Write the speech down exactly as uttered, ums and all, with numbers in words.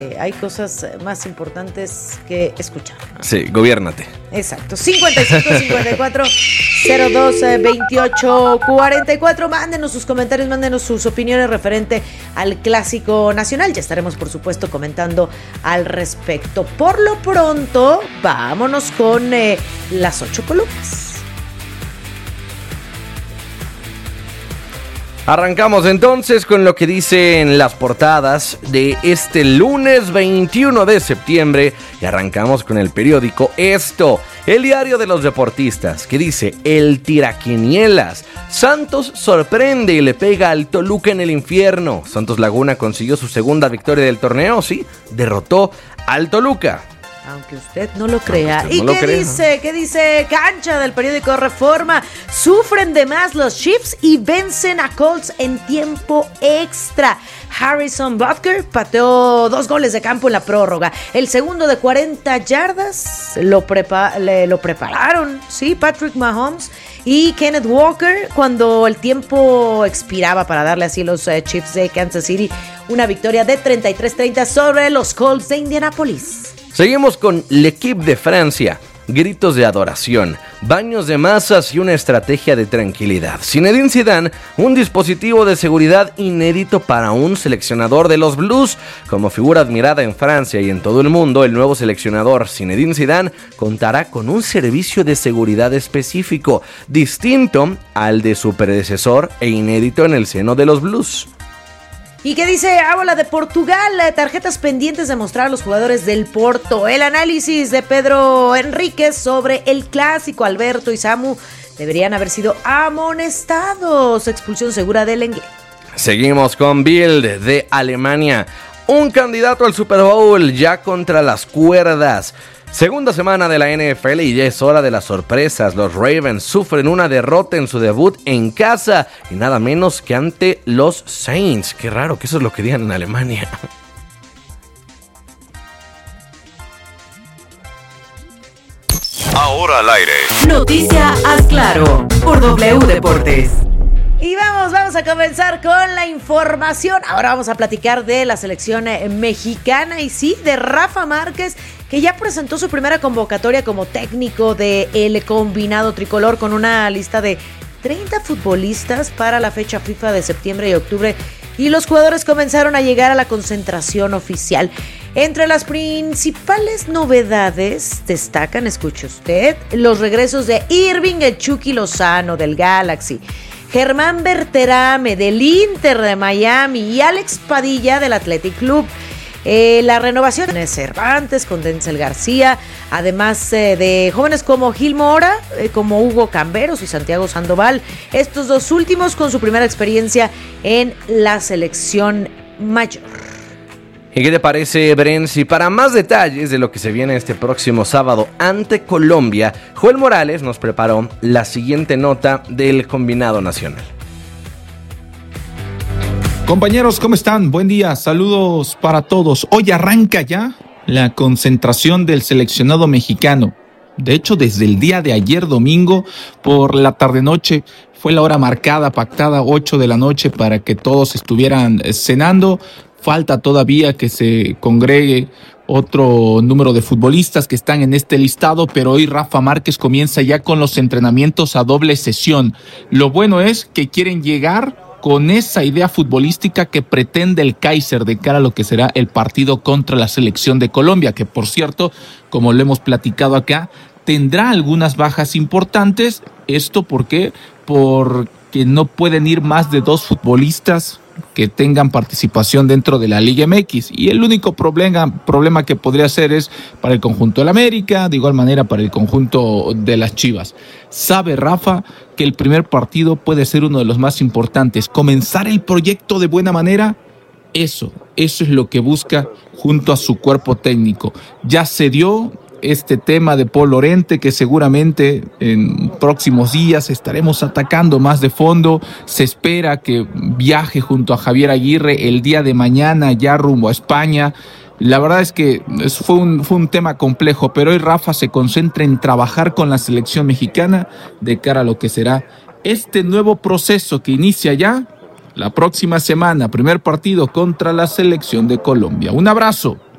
Hay cosas más importantes que escuchar. Sí, gobiérnate. Exacto. cincuenta y cinco cincuenta y cuatro cero dos veintiocho cuarenta y cuatro. Mándenos sus comentarios, mándenos sus opiniones referente al Clásico Nacional. Ya estaremos, por supuesto, comentando al respecto. Por lo pronto, vámonos con eh, las ocho columnas. Arrancamos entonces con lo que dicen las portadas de este lunes veintiuno de septiembre y arrancamos con el periódico Esto, el diario de los deportistas, que dice: el tiraquinielas, Santos sorprende y le pega al Toluca en el infierno. Santos Laguna consiguió su segunda victoria del torneo, sí, derrotó al Toluca. Aunque usted no lo crea. No ¿Y lo qué crea, dice? ¿Qué dice Cancha del periódico Reforma? Sufren de más los Chiefs y vencen a Colts en tiempo extra. Harrison Butker pateó dos goles de campo en la prórroga. El segundo de cuarenta yardas lo, prepa- le, lo prepararon, sí, Patrick Mahomes y Kenneth Walker cuando el tiempo expiraba para darle así a los uh, Chiefs de Kansas City una victoria de treinta y tres treinta sobre los Colts de Indianapolis. Seguimos con L'Équipe de Francia. Gritos de adoración, baños de masas y una estrategia de tranquilidad. Zinedine Zidane, un dispositivo de seguridad inédito para un seleccionador de los Blues. Como figura admirada en Francia y en todo el mundo, el nuevo seleccionador Zinedine Zidane contará con un servicio de seguridad específico, distinto al de su predecesor e inédito en el seno de los Blues. ¿Y qué dice Ábola de Portugal? Tarjetas pendientes de mostrar a los jugadores del Porto. El análisis de Pedro Enríquez sobre el clásico. Alberto y Samu deberían haber sido amonestados. Expulsión segura del Lenglet. Seguimos con Bild de Alemania. Un candidato al Super Bowl ya contra las cuerdas. Segunda semana de la N F L y ya es hora de las sorpresas. Los Ravens sufren una derrota en su debut en casa y nada menos que ante los Saints. Qué raro que eso es lo que digan en Alemania. Ahora al aire. Noticia Haz Claro por W Deportes. Y vamos, vamos a comenzar con la información. Ahora vamos a platicar de la selección mexicana y sí, de Rafa Márquez, que ya presentó su primera convocatoria como técnico del combinado tricolor con una lista de treinta futbolistas para la fecha FIFA de septiembre y octubre. Y los jugadores comenzaron a llegar a la concentración oficial. Entre las principales novedades destacan, escuche usted, los regresos de Irving el Chucky Lozano del Galaxy, Germán Berterame del Inter de Miami y Alex Padilla del Athletic Club. Eh, la renovación de Cervantes con Denzel García, además eh, de jóvenes como Gil Mora, eh, como Hugo Camberos y Santiago Sandoval, estos dos últimos con su primera experiencia en la selección mayor. ¿Y qué te parece, Brenzi? Para más detalles de lo que se viene este próximo sábado ante Colombia, Joel Morales nos preparó la siguiente nota del combinado nacional. Compañeros, ¿cómo están? Buen día, saludos para todos. Hoy arranca ya la concentración del seleccionado mexicano. De hecho, desde el día de ayer domingo por la tarde-noche fue la hora marcada, pactada, ocho de la noche, para que todos estuvieran cenando. Falta todavía que se congregue otro número de futbolistas que están en este listado, pero hoy Rafa Márquez comienza ya con los entrenamientos a doble sesión. Lo bueno es que quieren llegar con esa idea futbolística que pretende el Kaiser de cara a lo que será el partido contra la selección de Colombia, que por cierto, como lo hemos platicado acá, tendrá algunas bajas importantes. ¿Esto por qué? Porque no pueden ir más de dos futbolistas que tengan participación dentro de la Liga M X, y el único problema, problema que podría ser es para el conjunto del América, de igual manera para el conjunto de las Chivas. Sabe Rafa que el primer partido puede ser uno de los más importantes, comenzar el proyecto de buena manera. Eso, eso es lo que busca junto a su cuerpo técnico. Ya se dio este tema de Paul Lorente, que seguramente en próximos días estaremos atacando más de fondo. Se espera que viaje junto a Javier Aguirre el día de mañana ya rumbo a España. La verdad es que fue un, fue un tema complejo, pero hoy Rafa se concentra en trabajar con la selección mexicana de cara a lo que será este nuevo proceso que inicia ya la próxima semana, primer partido contra la selección de Colombia. Un abrazo.